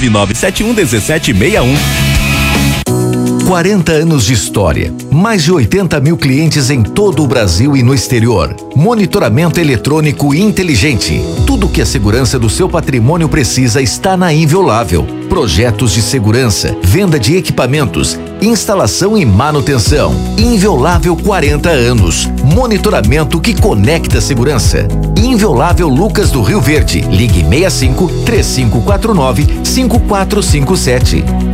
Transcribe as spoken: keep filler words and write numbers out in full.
nove nove sete um um sete seis um. quarenta anos de história, mais de oitenta mil clientes em todo o Brasil e no exterior. Monitoramento eletrônico inteligente. Tudo que a segurança do seu patrimônio precisa está na Inviolável. Projetos de segurança, venda de equipamentos, instalação e manutenção. Inviolável quarenta anos. Monitoramento que conecta a segurança. Inviolável Lucas do Rio Verde. Ligue seis cinco, três cinco quatro nove, cinco quatro cinco sete.